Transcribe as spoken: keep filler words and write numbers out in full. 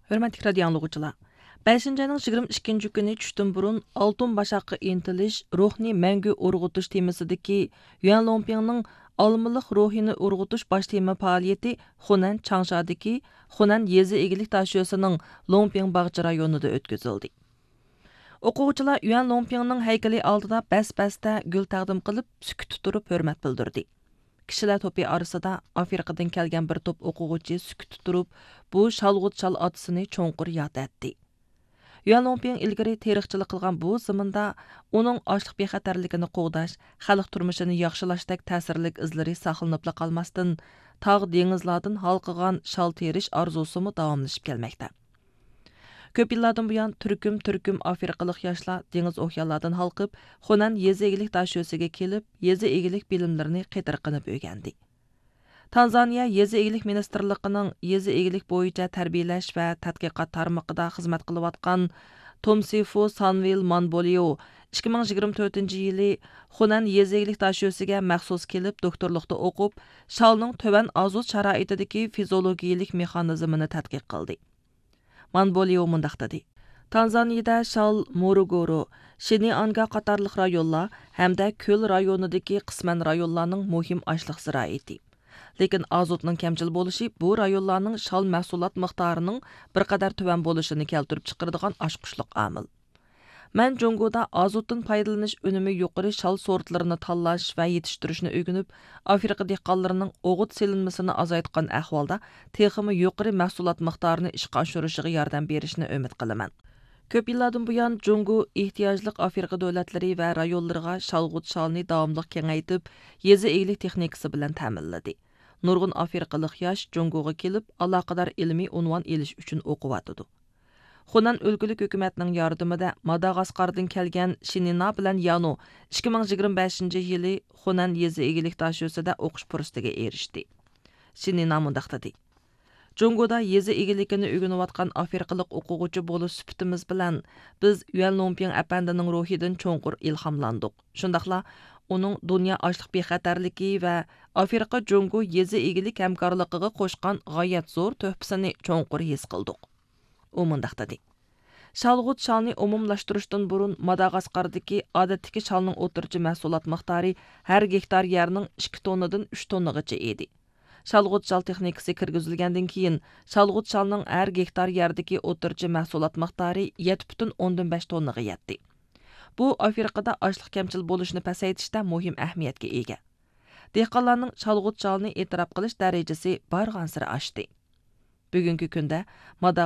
Hörmətli radio anlıqçılar. beshinchi ayning yigirma ikkinchi kuni tushdan burun oltin bashaqqa intilish, ruhni mangu urg'utish temasidagi Yuan Longpingning olmiliq ruhini urg'utish bosh tema faoliyati Xunan Changshadagi Xunan yezi egilik tashiyosining Longping bog'cha rayonida o'tkazildi. O'quvchilar Yuan Longpingning haykali oldida bas-basda gul taqdim qilib, sukut turib hurmat bildirdi. Kishilar to'pi orasida Afrikadan kelgan bir to'p o'quvchi sukut turib, bu shalg'ut shal otisini cho'nqur yod etdi. Yuan Longping ilgari tarixchilik qilgan bu zaminda uning ochliq bexatarligini qo'g'dash, xalq turmushini yaxshilashdek ta'sirlik izlari saqlanib qolmasdan, tog' dengizlardan halqigan shal terish orzusimi davomlashib kelmoqda. Ko'p yillardan buyon turkum-turkum afrikalik yoshlar dengiz okeanlardan halqib, Xunan yezi egilik tashiyosiga kelib, yezi egilik bilimlarini qitirqinib o'rgandi. Tanzaniya yezi egilik ministrligining yezi egilik bo'yicha tarbiyalash va tadqiqot tarmog'ida xizmat qilayotgan Tomsifu Sanvil Manbolio ikki ming yigirma to'rtinchi yili Xunan yezi egilik tashiyosiga maxsus kelib doktorlikda o'qib, shalning tovan azot sharoitidagi fiziologiyalik mexanizmini tadqiq qildi. Manbolio mundaq dedi. Tanzaniyada Shal, Morogoro, Shinianga qatarlıq rayonlar hamda ko'l rayonidagi qisman rayonlarning muhim ashliq ziroati. Lekin azotning kamchil bo'lishi bu rayonlarning shal mahsulot miqdorining bir qadar tuvan bo'lishini keltirib chiqaradigan oshqushliq omil. Men Jongoda azotdan foydalanish unumi yuqori shal sortlarini tanlash va yetishtirishni o'rganib, Afrika dehqonlarining o'g'it silinmasini azaytgan ahvolda texmi yuqori mahsulot miqdorini ishga oshirishiga yordam berishni umid qilaman. Ko'p yillardan buyon Jongo ehtiyojli Afrika davlatlari va rayonlariga shalg'ut shalni davomli kengaytib, yezi egilik texnikasi bilan ta'minladi. Nurg'un afrikalik yosh Jongoga kelib, aloqador ilmiy unvon elish uchun o'qiyotdi. Xunan o'lkalik hukumatning yordamida Madagaskardan kelgan Shinina bilan Yano ikki ming yigirma beshinchi yili Xunan yezi egilik tashiyosida o'qish fursatiga erishdi. Shinina mundaq dedi. Jongoda yezi egilikini o'rganayotgan afrikalik o'quvchi bo'lish sifatimiz bilan biz Yuan Longping apandining ruhidan cho'nqur ilhomlandik. Shundaqla uning dunyo ochliq bexatarligi va Afrika Jongo yezi egilik hamkorligiga qo'shgan g'oyat zo'r tuhfasini cho'nqur his qildik. U mundaq dedi. Shalg'ut shalni umumlashtirishdan burun Madagaskardagi odatdagi shalning o'tirchi mahsulot miqdori har gektar yerning ikki tonnadan uch tonnagacha edi. Shalg'ut shal texnikasi kirgizilgandan keyin shalg'ut shalning har gektar yerdagi o'tirchi mahsulot miqdori yetti butun o'ndan besh tonnaga yetdi. Bu Afrikada ochliq kamchil bo'lishini pasaytishda muhim ahamiyatga ega. Dehqonlarning shalg'ut shalni e'tirof qilish darajasi barg'ansira oshdi. Bugungi kunda